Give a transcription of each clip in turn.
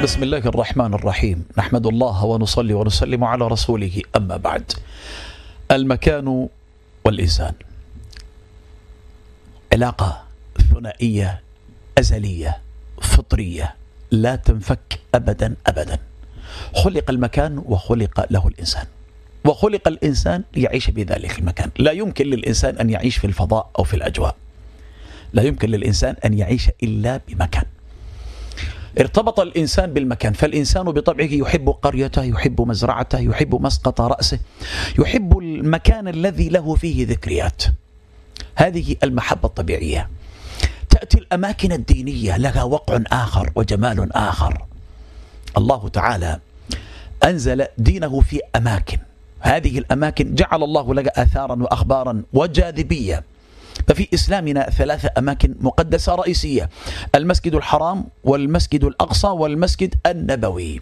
بسم الله الرحمن الرحيم. نحمد الله ونصلي ونسلم على رسوله، أما بعد. المكان والإنسان علاقة ثنائية أزلية فطرية لا تنفك أبدا أبدا. خلق المكان وخلق له الإنسان، وخلق الإنسان ليعيش بذلك المكان. لا يمكن للإنسان أن يعيش في الفضاء أو في الأجواء، لا يمكن للإنسان أن يعيش إلا بمكان. ارتبط الإنسان بالمكان، فالإنسان بطبعه يحب قريته، يحب مزرعته، يحب مسقط رأسه، يحب المكان الذي له فيه ذكريات. هذه المحبة الطبيعية. تأتي الأماكن الدينية لها وقع آخر وجمال آخر. الله تعالى أنزل دينه في أماكن، هذه الأماكن جعل الله لها آثارا وأخبارا وجاذبية. ففي إسلامنا 3 أماكن مقدسة رئيسية: المسجد الحرام والمسجد الأقصى والمسجد النبوي.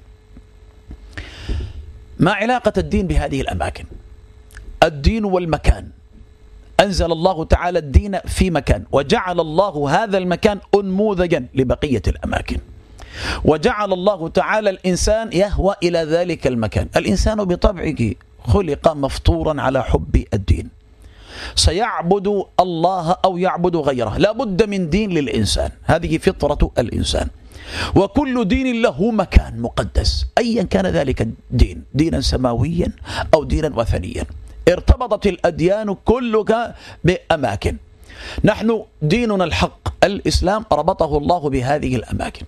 ما علاقة الدين بهذه الأماكن؟ الدين والمكان. أنزل الله تعالى الدين في مكان، وجعل الله هذا المكان أنموذجا لبقية الأماكن، وجعل الله تعالى الإنسان يهوى إلى ذلك المكان. الإنسان بطبعه خلق مفطورا على حب الدين، سيعبد الله أو يعبد غيره، لا بد من دين للإنسان، هذه فطرة الإنسان. وكل دين له مكان مقدس أيا كان ذلك الدين، دينا سماويا أو دينا وثنيا. ارتبطت الأديان كلها بأماكن. نحن ديننا الحق الإسلام ربطه الله بهذه الأماكن.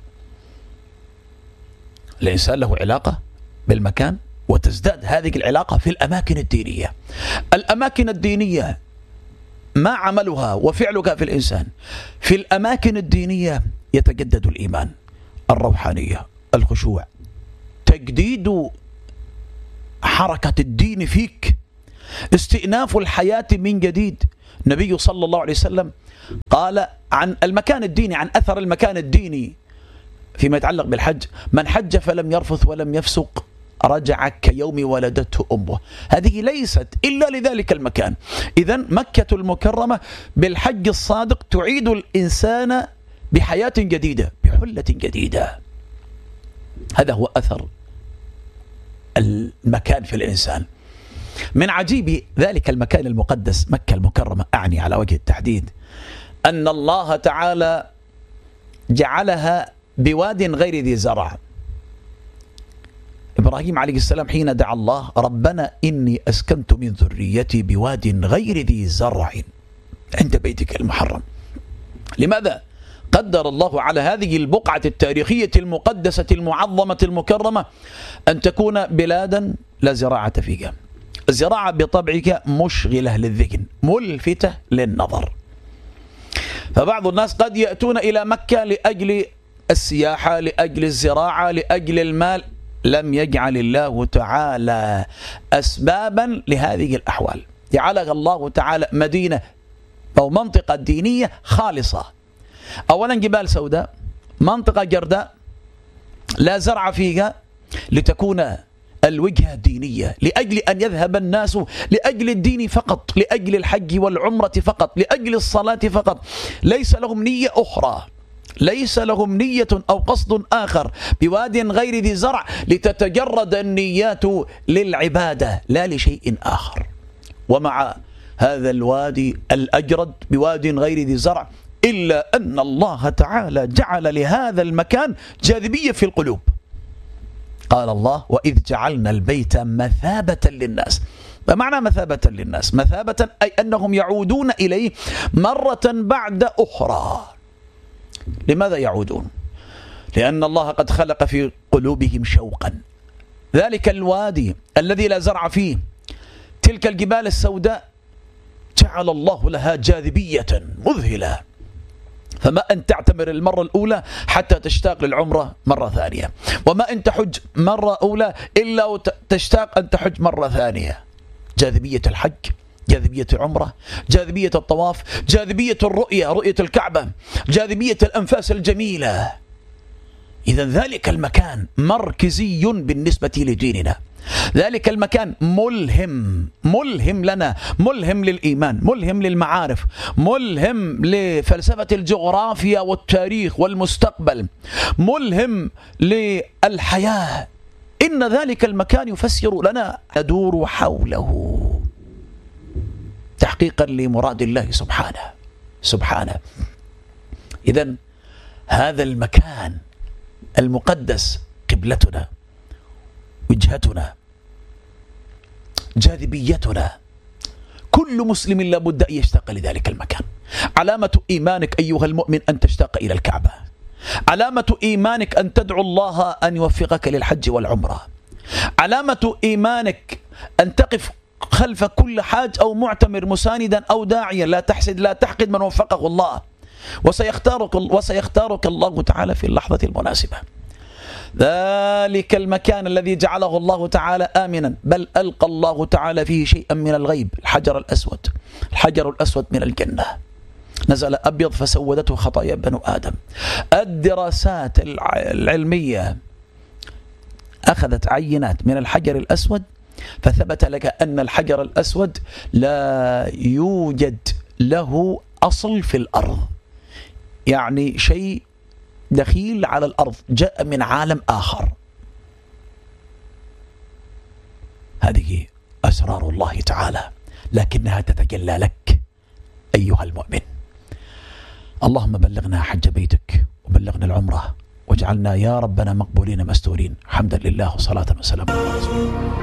الإنسان له علاقة بالمكان، وتزداد هذه العلاقة في الأماكن الدينية. الأماكن الدينية ما عملها وفعلها في الإنسان؟ في الأماكن الدينية يتجدد الإيمان، الروحانية، الخشوع، تجديد حركة الدين فيك، استئناف الحياة من جديد. النبي صلى الله عليه وسلم قال عن المكان الديني، عن أثر المكان الديني فيما يتعلق بالحج: من حج فلم يرفث ولم يفسق رجع كيوم ولدته أمه. هذه ليست إلا لذلك المكان. إذن مكة المكرمة بالحج الصادق تعيد الإنسان بحياة جديدة، بحلة جديدة. هذا هو أثر المكان في الإنسان. من عجيب ذلك المكان المقدس مكة المكرمة، أعني على وجه التحديد، أن الله تعالى جعلها بواد غير ذي زرع. إبراهيم عليه السلام حين دعا الله: ربنا إني أسكنت من ذريتي بواد غير ذي زرع عند بيتك المحرم. لماذا قدر الله على هذه البقعة التاريخية المقدسة المعظمة المكرمة أن تكون بلادا لا زراعة فيها؟ الزراعة بطبعك مشغلة للذهن، ملفتة للنظر. فبعض الناس قد يأتون إلى مكة لأجل السياحة، لأجل الزراعة، لأجل المال. لم يجعل الله تعالى أسبابا لهذه الأحوال. جعلها الله تعالى مدينة أو منطقة دينية خالصة. أولا جبال سوداء، منطقة جرداء لا زرع فيها، لتكون الوجهة دينية، لأجل أن يذهب الناس لأجل الدين فقط، لأجل الحج والعمرة فقط، لأجل الصلاة فقط. ليس لهم نية أخرى، ليس لهم نية أو قصد آخر. بواد غير ذي زرع لتتجرد النيات للعبادة لا لشيء آخر. ومع هذا الوادي الأجرد بواد غير ذي زرع، إلا أن الله تعالى جعل لهذا المكان جاذبية في القلوب. قال الله: وإذ جعلنا البيت مثابة للناس. فمعنى مثابة للناس، مثابة أي أنهم يعودون إليه مرة بعد أخرى. لماذا يعودون؟ لأن الله قد خلق في قلوبهم شوقا. ذلك الوادي الذي لا زرع فيه، تلك الجبال السوداء، جعل الله لها جاذبية مذهلة. فما أن تعتمر المرة الأولى حتى تشتاق للعمرة مرة ثانية، وما أن تحج مرة أولى إلا تشتاق أن تحج مرة ثانية. جاذبية الحج، جاذبية العمرة، جاذبية الطواف، جاذبية الرؤية، رؤية الكعبة، جاذبية الأنفاس الجميلة. إذا ذلك المكان مركزي بالنسبة لديننا. ذلك المكان ملهم لنا، ملهم للإيمان، ملهم للمعارف، ملهم لفلسفة الجغرافيا والتاريخ والمستقبل، ملهم للحياة. إن ذلك المكان يفسر لنا، ندور حوله تحقيقا لمراد الله سبحانه. إذن هذا المكان المقدس قبلتنا، وجهتنا، جاذبيتنا. كل مسلم لابد أن يشتاق لذلك المكان. علامة إيمانك أيها المؤمن أن تشتاق إلى الكعبة. علامة إيمانك أن تدعو الله أن يوفقك للحج والعمرة. علامة إيمانك أن تقف خلف كل حاج أو معتمر مساندا أو داعيا. لا تحسد، لا تحقد من وفقه الله، وسيختارك الله تعالى في اللحظة المناسبة. ذلك المكان الذي جعله الله تعالى آمنا، بل ألقى الله تعالى فيه شيئا من الغيب. الحجر الأسود من الجنة نزل أبيض فسودته خطايا بنو آدم. الدراسات العلمية أخذت عينات من الحجر الأسود، فثبت لك أن الحجر الأسود لا يوجد له أصل في الأرض، يعني شيء دخيل على الأرض، جاء من عالم آخر. هذه أسرار الله تعالى، لكنها تتجلى لك أيها المؤمن. اللهم بلغنا حج بيتك وبلغنا العمرة، واجعلنا يا ربنا مقبولين مستورين. حمدا لله وصلاة وسلام على رسول الله.